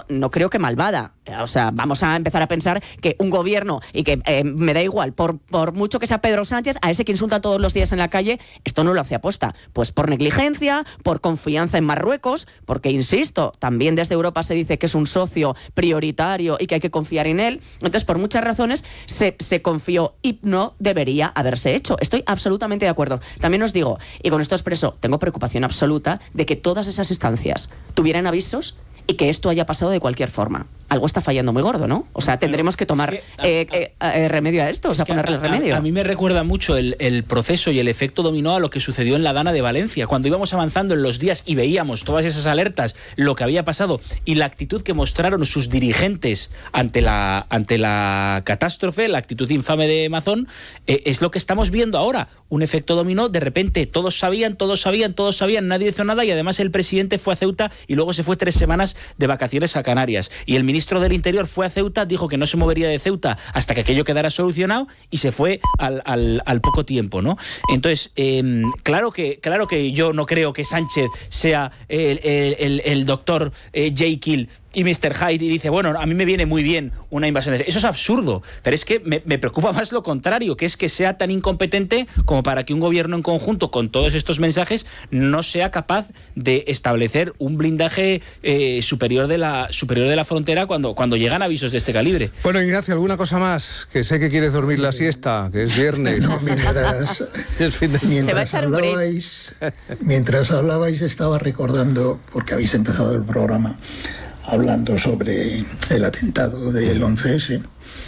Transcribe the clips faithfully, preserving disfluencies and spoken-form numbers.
no creo que malvada. O sea, vamos a empezar a pensar que un gobierno, y que eh, me da igual, por, por mucho que sea Pedro Sánchez, a ese que insulta todos los días en la calle, esto no lo hace aposta. Pues por negligencia, por confianza en Marruecos, porque, insisto, también desde Europa se dice que es un socio prioritario y que hay que confiar en él. Entonces, por muchas razones, se, se confió y no debería haberse hecho. Estoy absolutamente de acuerdo. También os digo, y con esto expreso, tengo preocupación absoluta de que todas esas instancias tuvieran avisos y que esto haya pasado de cualquier forma. Algo está fallando muy gordo, ¿no? O sea, tendremos que tomar es que, a, eh, eh, remedio a esto, o sea, ponerle a, remedio. A, a mí me recuerda mucho el, el proceso y el efecto dominó a lo que sucedió en la Dana de Valencia. Cuando íbamos avanzando en los días y veíamos todas esas alertas, lo que había pasado y la actitud que mostraron sus dirigentes ante la, ante la catástrofe, la actitud infame de Mazón, eh, es lo que estamos viendo ahora. Un efecto dominó, de repente todos sabían, todos sabían, todos sabían, nadie hizo nada y además el presidente fue a Ceuta y luego se fue tres semanas de vacaciones a Canarias. Y el ministro del Interior fue a Ceuta, dijo que no se movería de Ceuta hasta que aquello quedara solucionado y se fue al, al, al poco tiempo, ¿no? Entonces, eh, claro que claro que yo no creo que Sánchez sea el, el, el, el doctor eh, Jekyll y mister Hyde y dice, bueno, a mí me viene muy bien una invasión. Eso es absurdo, pero es que me, me preocupa más lo contrario, que es que sea tan incompetente como para que un gobierno en conjunto con todos estos mensajes no sea capaz de establecer un blindaje eh, superior de la superior de la frontera cuando, cuando llegan avisos de este calibre. Bueno, Ignacio, ¿alguna cosa más? Que sé que quieres dormir la siesta, que es viernes. No, mientras, es fin de... mientras, hablabais, mientras hablabais estaba recordando, porque habéis empezado el programa hablando sobre el atentado del once ese.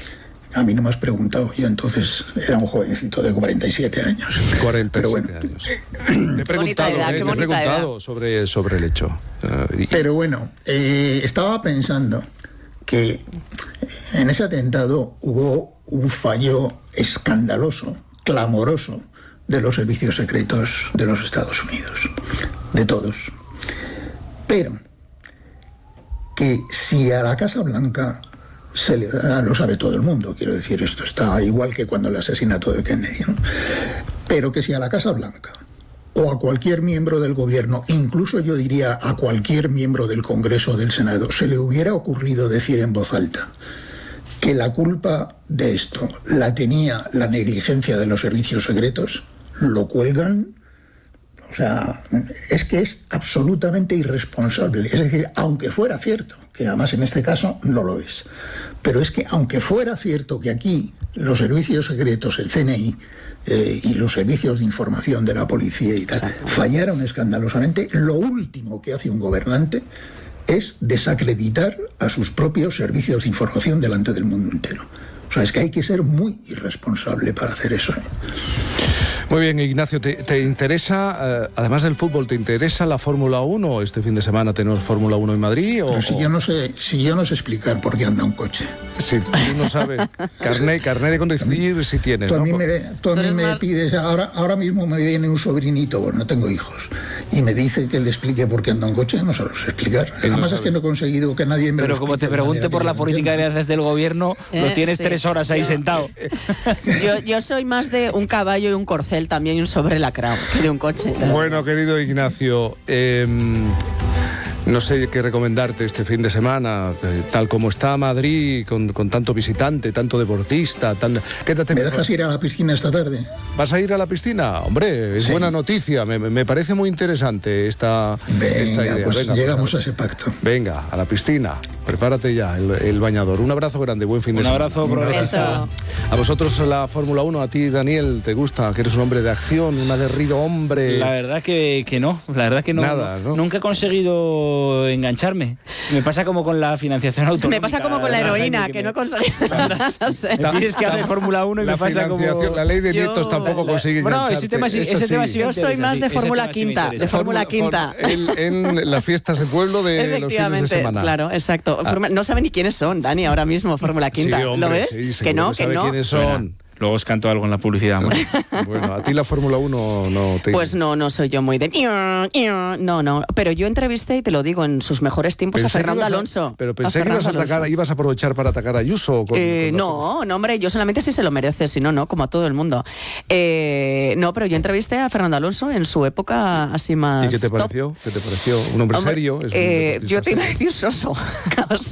A mí no me has preguntado, yo entonces era un jovencito de cuarenta y siete años. cuarenta y siete bueno, años. Te he preguntado, edad, eh, te he preguntado sobre, sobre el hecho. Uh, y... Pero bueno, eh, estaba pensando que en ese atentado hubo un fallo escandaloso, clamoroso, de los servicios secretos de los Estados Unidos, de todos. Pero que si a la Casa Blanca se le, lo sabe todo el mundo, quiero decir, esto está igual que cuando el asesinato de Kennedy, ¿no? Pero que si a la Casa Blanca o a cualquier miembro del gobierno, incluso yo diría a cualquier miembro del Congreso o del Senado, se le hubiera ocurrido decir en voz alta que la culpa de esto la tenía la negligencia de los servicios secretos, lo cuelgan. O sea, es que es absolutamente irresponsable. Es decir, aunque fuera cierto, que además en este caso no lo es, pero es que aunque fuera cierto que aquí los servicios secretos, el C N I eh, y los servicios de información de la policía y tal, fallaron escandalosamente, lo último que hace un gobernante es desacreditar a sus propios servicios de información delante del mundo entero. O sea, es que hay que ser muy irresponsable para hacer eso. Muy bien, Ignacio, ¿te, te interesa, eh, además del fútbol, te interesa la Fórmula uno? ¿Este fin de semana tenemos Fórmula uno en Madrid? O, Pero si yo no sé, si yo no sé explicar por qué anda un coche. Si tú no sabes, carnet, carnet de conducir si tienes, tú a ¿no? mí me, tú a mí me más... pides, ahora, ahora mismo me viene un sobrinito, bueno, no tengo hijos, y me dice que le explique por qué anda un coche, no se lo sé explicar. Además no es que no he conseguido que nadie me Pero lo como te pregunte por la política de arras del gobierno, eh, lo tienes sí. tres horas ahí yo, sentado. Yo, yo soy más de un caballo y un corcel también y un sobrelacrado que de un coche. Bueno, querido Ignacio, eh, no sé qué recomendarte este fin de semana, eh, tal como está Madrid, con, con tanto visitante, tanto deportista. Tan... Quédate ¿Me dejas ir a la piscina esta tarde? ¿Vas a ir a la piscina? Hombre, es sí. buena noticia, me, me parece muy interesante esta, Venga, esta idea. Pues Venga, llegamos pues, a ese pacto. Venga, a la piscina, prepárate ya, el, el bañador. Un abrazo grande, buen fin de Un semana. Abrazo, Un abrazo, A vosotros la Fórmula uno, a ti, Daniel, ¿te gusta? Que eres un hombre de acción, un aguerrido hombre. La verdad que, que no, la verdad que no. Nada, ¿no? Nunca he conseguido engancharme. Me pasa como con la financiación autonómica. Me pasa como con la heroína, que, que me... no conseguí. Me pides que hable Fórmula uno y la me pasa como... La ley de nietos yo, tampoco la, consigue bueno, engancharte. ese tema sí, ese sí. tema sí Yo soy más de sí, Fórmula Quinta, sí de Fórmula Quinta. En, en las fiestas de pueblo de los fines de semana. Claro, exacto. Ah. No saben ni quiénes son, Dani, ahora mismo, Fórmula Quinta. Sí, hombre, ¿Lo ves? Sí, que no, que, que no. quiénes son. Bueno. Luego os canto algo en la publicidad, amor. Bueno, a ti la Fórmula uno no te... Pues no, no soy yo muy de... No, no, pero yo entrevisté, y te lo digo, en sus mejores tiempos pensé a Fernando a, Alonso. Pero pensé que ibas a, atacar, ibas a aprovechar para atacar a Ayuso. Con, eh, con no, no, hombre, yo solamente si se lo merece, si no, no, como a todo el mundo. Eh, no, pero yo entrevisté a Fernando Alonso en su época así más... ¿Y qué te top. pareció? ¿Qué te pareció? ¿Un hombre hombre, serio? Es un eh, yo te serio. iba a decir soso.